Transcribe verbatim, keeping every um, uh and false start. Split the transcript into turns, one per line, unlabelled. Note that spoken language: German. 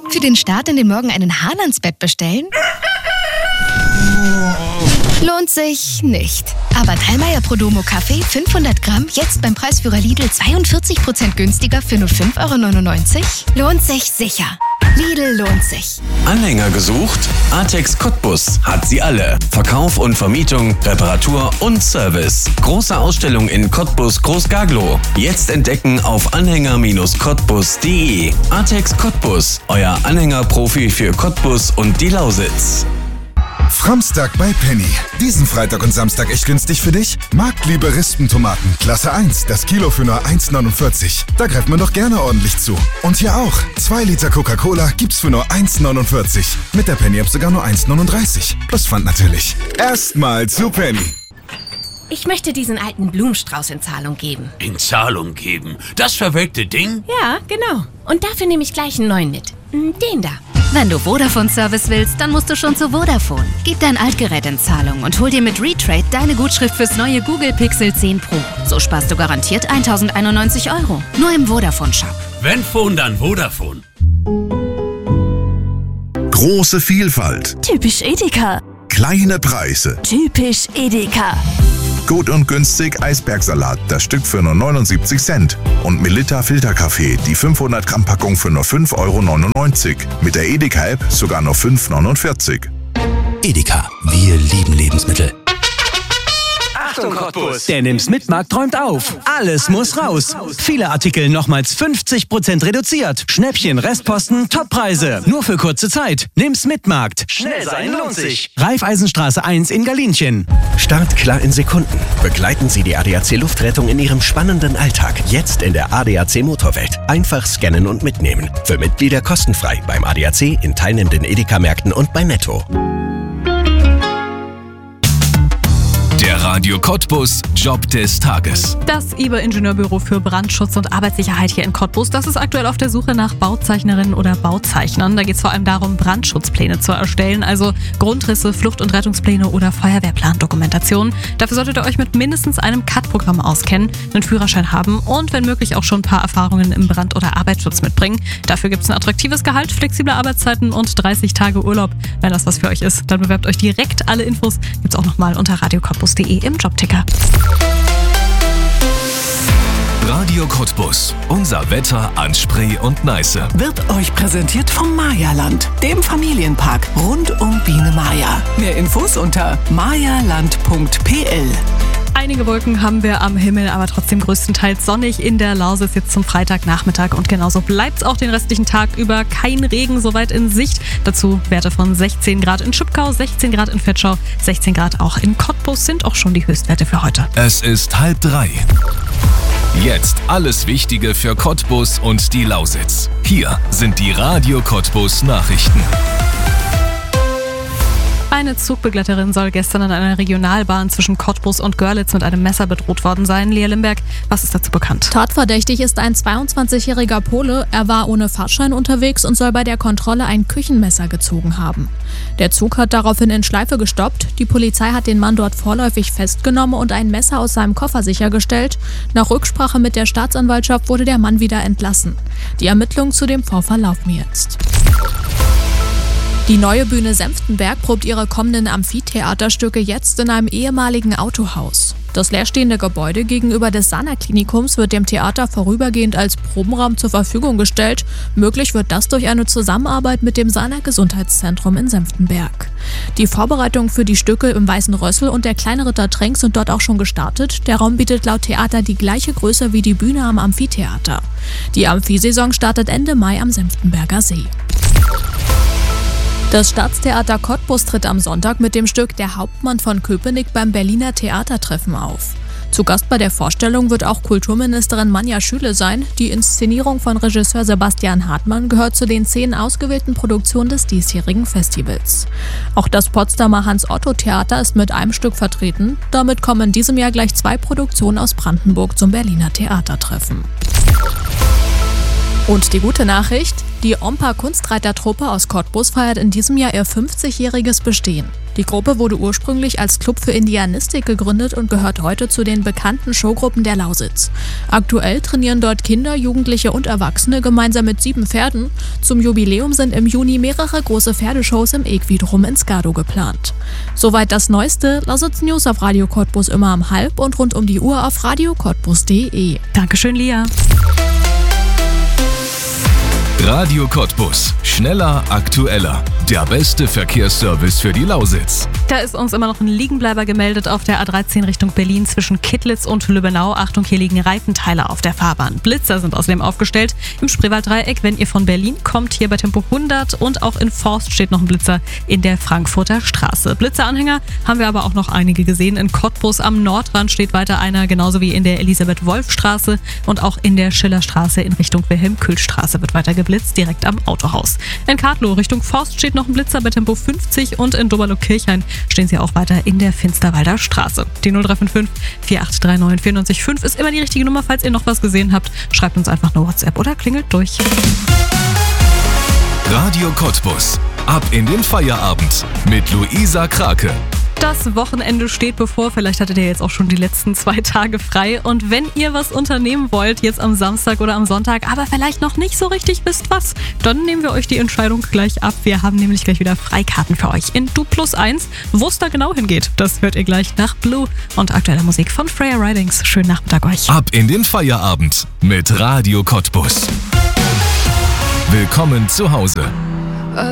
Für den Start in den Morgen einen Hahn ans Bett bestellen? Lohnt sich nicht. Aber Dallmayr Prodomo Kaffee fünfhundert Gramm jetzt beim Preisführer Lidl zweiundvierzig Prozent günstiger für nur fünf Euro neunundneunzig? Lohnt sich sicher. Lidl lohnt sich.
Anhänger gesucht? Artex Cottbus hat sie alle. Verkauf und Vermietung, Reparatur und Service. Große Ausstellung in Cottbus Großgaglow. Jetzt entdecken auf anhänger Bindestrich cottbus punkt de. Artex Cottbus, euer Anhängerprofi für Cottbus und die Lausitz.
Framstag bei Penny. Diesen Freitag und Samstag echt günstig für dich? Marktliebe Rispentomaten, Klasse eins, das Kilo für nur eins neunundvierzig. Da greift man doch gerne ordentlich zu. Und hier auch. zwei Liter Coca-Cola gibt's für nur eins neunundvierzig. Mit der Penny-App sogar nur eins neununddreißig. Plus Pfand natürlich. Erstmal zu Penny.
Ich möchte diesen alten Blumenstrauß in Zahlung geben.
In Zahlung geben? Das verwelkte Ding?
Ja, genau. Und dafür nehme ich gleich einen neuen mit. Den da.
Wenn du Vodafone-Service willst, dann musst du schon zu Vodafone. Gib dein Altgerät in Zahlung und hol dir mit Retrade deine Gutschrift fürs neue Google Pixel zehn Pro. So sparst du garantiert eintausendeinundneunzig Euro. Nur im Vodafone-Shop.
Wenn Phone, dann Vodafone.
Große Vielfalt.
Typisch Edeka.
Kleine Preise.
Typisch Edeka.
Gut und günstig Eisbergsalat, das Stück für nur neunundsiebzig Cent. Und Melitta Filterkaffee, die fünfhundert Gramm Packung für nur fünf Euro neunundneunzig. Mit der Edeka-App sogar nur fünf Euro neunundvierzig.
Edeka, wir lieben Lebensmittel.
Achtung Cottbus! Denn im Smitmarkt träumt auf. Alles muss raus. Viele Artikel nochmals fünfzig Prozent reduziert. Schnäppchen, Restposten, Toppreise. Nur für kurze Zeit. Nimm Smitmarkt. Schnell sein lohnt sich. Raiffeisenstraße eins in Galinchen.
Start klar in Sekunden. Begleiten Sie die A D A C Luftrettung in Ihrem spannenden Alltag. Jetzt in der A D A C Motorwelt. Einfach scannen und mitnehmen. Für Mitglieder kostenfrei beim A D A C, in teilnehmenden Edeka-Märkten und bei Netto.
Der Radio Cottbus Job des Tages.
Das I B A-Ingenieurbüro für Brandschutz und Arbeitssicherheit hier in Cottbus, das ist aktuell auf der Suche nach Bauzeichnerinnen oder Bauzeichnern. Da geht es vor allem darum, Brandschutzpläne zu erstellen, also Grundrisse, Flucht- und Rettungspläne oder Feuerwehrplandokumentation. Dafür solltet ihr euch mit mindestens einem C A D-Programm auskennen, einen Führerschein haben und wenn möglich auch schon ein paar Erfahrungen im Brand- oder Arbeitsschutz mitbringen. Dafür gibt es ein attraktives Gehalt, flexible Arbeitszeiten und dreißig Tage Urlaub. Wenn das was für euch ist, dann bewerbt euch direkt. Alle Infos gibt es auch nochmal unter radio cottbus punkt de im Jobticker.
Radio Cottbus. Unser Wetter an Spree und Neiße.
Wird euch präsentiert vom Mayaland, dem Familienpark rund um Biene Maya. Mehr Infos unter mayaland punkt p l.
Einige Wolken haben wir am Himmel, aber trotzdem größtenteils sonnig in der Lausitz jetzt zum Freitagnachmittag. Und genauso bleibt es auch den restlichen Tag über. Kein Regen soweit in Sicht. Dazu Werte von sechzehn Grad in Schüppkau, sechzehn Grad in Vetschau, sechzehn Grad auch in Cottbus sind auch schon die Höchstwerte für heute.
Es ist halb drei. Jetzt alles Wichtige für Cottbus und die Lausitz. Hier sind die Radio Cottbus Nachrichten.
Eine Zugbegleiterin soll gestern an einer Regionalbahn zwischen Cottbus und Görlitz mit einem Messer bedroht worden sein. Lea Limberg, was ist dazu bekannt?
Tatverdächtig ist ein zweiundzwanzigjähriger Pole. Er war ohne Fahrschein unterwegs und soll bei der Kontrolle ein Küchenmesser gezogen haben. Der Zug hat daraufhin in Schleife gestoppt. Die Polizei hat den Mann dort vorläufig festgenommen und ein Messer aus seinem Koffer sichergestellt. Nach Rücksprache mit der Staatsanwaltschaft wurde der Mann wieder entlassen. Die Ermittlungen zu dem Vorfall laufen jetzt. Die neue Bühne Senftenberg probt ihre kommenden Amphitheaterstücke jetzt in einem ehemaligen Autohaus. Das leerstehende Gebäude gegenüber des Sana-Klinikums wird dem Theater vorübergehend als Probenraum zur Verfügung gestellt. Möglich wird das durch eine Zusammenarbeit mit dem Sana-Gesundheitszentrum in Senftenberg. Die Vorbereitungen für die Stücke im Weißen Rössel und der Kleine Ritter Trenck sind dort auch schon gestartet. Der Raum bietet laut Theater die gleiche Größe wie die Bühne am Amphitheater. Die Amphisaison startet Ende Mai am Senftenberger See. Das Staatstheater Cottbus tritt am Sonntag mit dem Stück Der Hauptmann von Köpenick beim Berliner Theatertreffen auf. Zu Gast bei der Vorstellung wird auch Kulturministerin Manja Schüle sein. Die Inszenierung von Regisseur Sebastian Hartmann gehört zu den zehn ausgewählten Produktionen des diesjährigen Festivals. Auch das Potsdamer Hans-Otto-Theater ist mit einem Stück vertreten. Damit kommen in diesem Jahr gleich zwei Produktionen aus Brandenburg zum Berliner Theatertreffen. Und die gute Nachricht: Die Ompa Kunstreitertruppe aus Cottbus feiert in diesem Jahr ihr fünfzigjähriges Bestehen. Die Gruppe wurde ursprünglich als Club für Indianistik gegründet und gehört heute zu den bekannten Showgruppen der Lausitz. Aktuell trainieren dort Kinder, Jugendliche und Erwachsene gemeinsam mit sieben Pferden. Zum Jubiläum sind im Juni mehrere große Pferdeshows im Equidrum in Skado geplant. Soweit das Neueste. Lausitz News auf Radio Cottbus immer um halb und rund um die Uhr auf radio cottbus punkt de.
Dankeschön, Lia.
Radio Cottbus. Schneller, aktueller. Der beste Verkehrsservice für die Lausitz.
Da ist uns immer noch ein Liegenbleiber gemeldet auf der A dreizehn Richtung Berlin zwischen Kittlitz und Lübbenau. Achtung, hier liegen Reifenteile auf der Fahrbahn. Blitzer sind außerdem aufgestellt im Spreewalddreieck, wenn ihr von Berlin kommt, hier bei Tempo hundert. Und auch in Forst steht noch ein Blitzer in der Frankfurter Straße. Blitzeranhänger haben wir aber auch noch einige gesehen. In Cottbus am Nordrand steht weiter einer, genauso wie in der Elisabeth-Wolf-Straße. Und auch in der Schillerstraße in Richtung Wilhelm-Kühl-Straße wird weiter geblitzt, direkt am Autohaus. In Kartlow Richtung Forst steht noch ein Blitzer bei Tempo fünfzig und in Doberloh-Kirchhain stehen sie auch weiter in der Finsterwalder Straße. Die null drei fünf fünf, vier acht drei neun, vier neun fünf ist immer die richtige Nummer, falls ihr noch was gesehen habt. Schreibt uns einfach eine WhatsApp oder klingelt durch.
Radio Cottbus. Ab in den Feierabend mit Luisa Krake.
Das Wochenende steht bevor, vielleicht hattet ihr jetzt auch schon die letzten zwei Tage frei und wenn ihr was unternehmen wollt, jetzt am Samstag oder am Sonntag, aber vielleicht noch nicht so richtig wisst was, dann nehmen wir euch die Entscheidung gleich ab. Wir haben nämlich gleich wieder Freikarten für euch in Du Plus eins. Wo es da genau hingeht, das hört ihr gleich nach Blue und aktueller Musik von Freya Ridings. Schönen Nachmittag euch.
Ab in den Feierabend mit Radio Cottbus. Willkommen zu Hause.